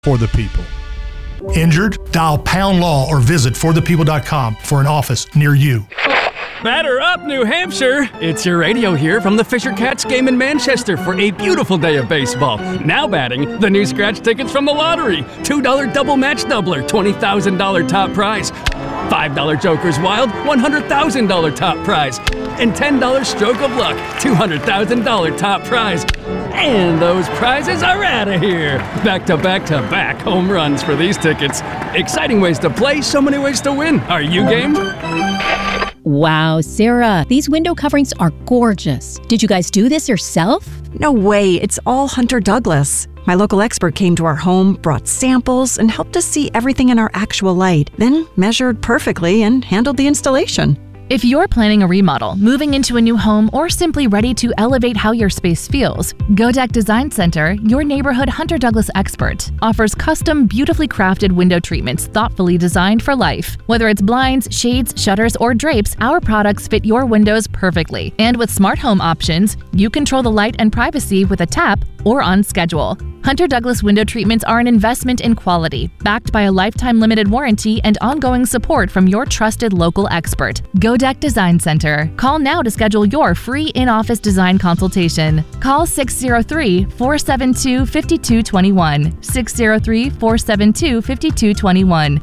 For the people. Injured? Dial #law or visit forthepeople.com for an office near you. Batter up, New Hampshire! It's your radio here from the Fisher Cats game in Manchester for a beautiful day of baseball. Now batting, the new scratch tickets from the lottery. $2 double match doubler, $20,000 top prize. $5 Joker's Wild, $100,000 top prize. And $10 Stroke of Luck, $200,000 top prize. And those prizes are out of here. Back-to-back-to-back home runs for these tickets. Exciting ways to play, so many ways to win. Are you game? Wow, Sarah, these window coverings are gorgeous. Did you guys do this yourself? No way, it's all Hunter Douglas. My local expert came to our home, brought samples, and helped us see everything in our actual light, then measured perfectly and handled the installation. If you're planning a remodel, moving into a new home, or simply ready to elevate how your space feels, Godek Design Center, your neighborhood Hunter Douglas expert, offers custom, beautifully crafted window treatments thoughtfully designed for life. Whether it's blinds, shades, shutters, or drapes, our products fit your windows perfectly. And with smart home options, you control the light and privacy with a tap or on schedule. Hunter Douglas window treatments are an investment in quality, backed by a lifetime limited warranty and ongoing support from your trusted local expert, Godek Design Center. Call now to schedule your free in-office design consultation. Call 603-472-5221, 603-472-5221,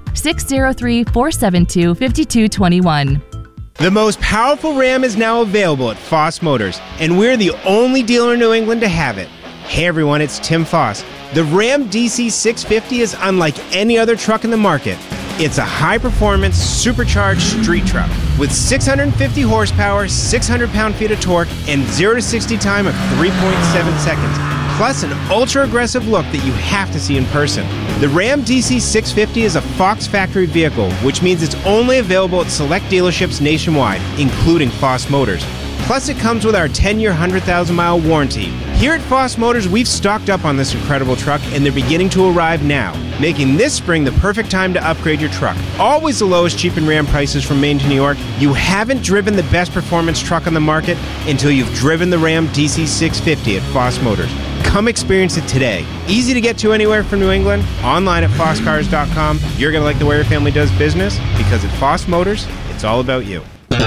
603-472-5221. The most powerful Ram is now available at Foss Motors, and we're the only dealer in New England to have it. Hey everyone, it's Tim Foss. The Ram DC 650 is unlike any other truck in the market. It's a high-performance, supercharged street truck with 650 horsepower, 600 pound-feet of torque, and 0 to 60 time of 3.7 seconds, plus an ultra-aggressive look that you have to see in person. The Ram DC 650 is a Fox factory vehicle, which means it's only available at select dealerships nationwide, including Foss Motors. Plus, it comes with our 10-year, 100,000-mile warranty. Here at Foss Motors, we've stocked up on this incredible truck, and they're beginning to arrive now, making this spring the perfect time to upgrade your truck. Always the lowest Jeep and Ram prices from Maine to New York. You haven't driven the best performance truck on the market until you've driven the Ram DC 650 at Foss Motors. Come experience it today. Easy to get to anywhere from New England, online at fosscars.com. You're going to like the way your family does business, because at Foss Motors, it's all about you.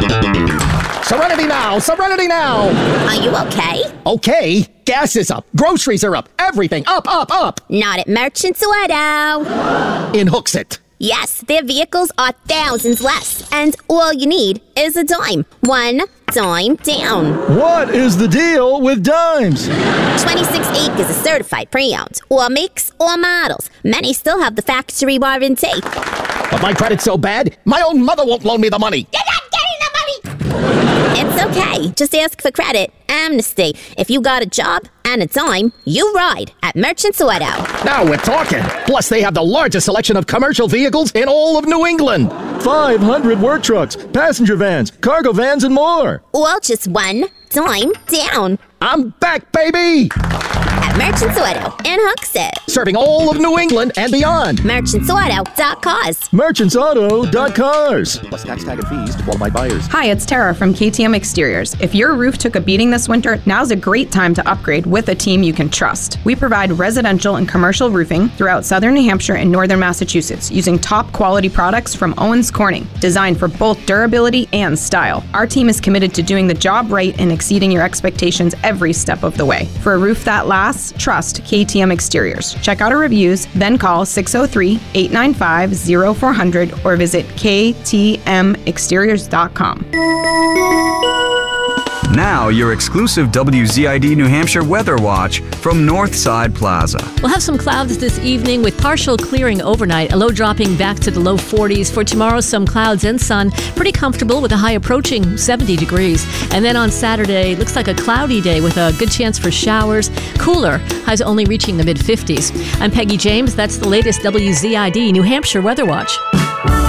Serenity now! Serenity now! Are you okay? Okay. Gas is up. Groceries are up. Everything up, up, up. Not at Merchants Auto. In Hooksett. Yes, their vehicles are thousands less, and all you need is a dime. One dime down. What is the deal with dimes? 26 acres of certified pre-owned. All makes, all models. Many still have the factory warranty. But my credit's so bad, my own mother won't loan me the money. You're not getting the money! It's okay. Just ask for credit. Amnesty. If you got a job and a dime, you ride at Merchants Auto. Now we're talking. Plus, they have the largest selection of commercial vehicles in all of New England. 500 work trucks, passenger vans, cargo vans, and more. All just one dime down. I'm back, baby! At Merchants Auto in Hooksett. Serving all of New England and beyond. Merchantsauto.cars. Merchantsauto.cars. Plus tax, tag, and fees to qualified buyers. Hi, it's Tara from KTM Exteriors. If your roof took a beating this winter, now's a great time to upgrade with a team you can trust. We provide residential and commercial roofing throughout southern New Hampshire and northern Massachusetts using top quality products from Owens Corning, designed for both durability and style. Our team is committed to doing the job right and exceeding your expectations every step of the way. For a roof that lasts, trust KTM Exteriors. Check out our reviews, then call 603-895-0400 or visit ktmexteriors.com. Now, your exclusive WZID New Hampshire Weather Watch from Northside Plaza. We'll have some clouds this evening with partial clearing overnight, a low dropping back to the low 40s. For tomorrow, some clouds and sun. Pretty comfortable with a high approaching 70 degrees. And then on Saturday, looks like a cloudy day with a good chance for showers. Cooler, highs only reaching the mid-50s. I'm Peggy James. That's the latest WZID New Hampshire Weather Watch.